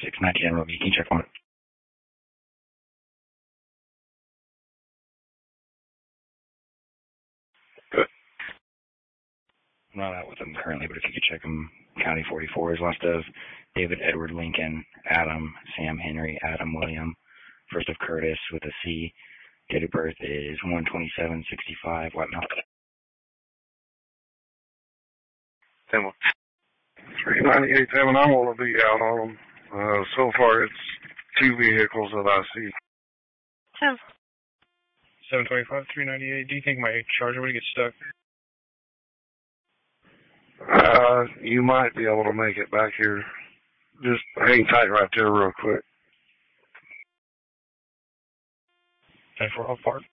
690 Emerald. You can check on it. Good. I'm not out with them currently, but if you could check them, County 44 is last of David Edward Lincoln, Adam, Sam Henry, Adam William, first of Curtis with a C. Date of birth is 1/27/65, White Mountain. 10-1. 398, 7, I'm going to be out on them. So far, it's 2 vehicles that I see. 10. 725, 398. Do you think my charger would get stuck? You might be able to make it back here. Just hang tight right there real quick. 10-4, off park.